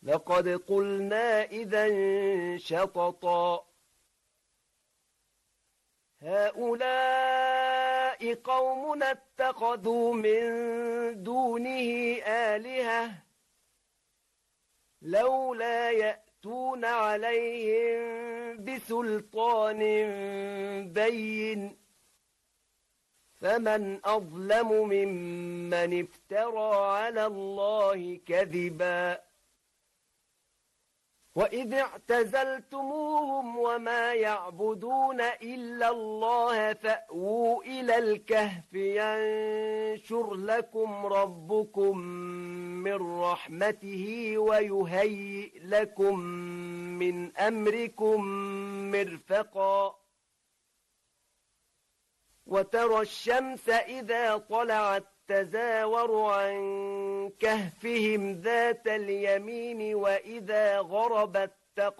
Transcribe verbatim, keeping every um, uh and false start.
لقد قلنا إذا شططا هؤلاء قوم اتخذوا من دونه آلهة لولا يأتون عليهم بسلطان بين فمن أظلم ممن افترى على الله كذبا وإذ اعتزلتموهم وما يعبدون إلا الله فأووا إلى الكهف ينشر لكم ربكم من رحمته ويهيئ لكم من أمركم مرفقا وترى الشمس إذا طلعت تزاور عن كهفهم ذات اليمين وإذا غربت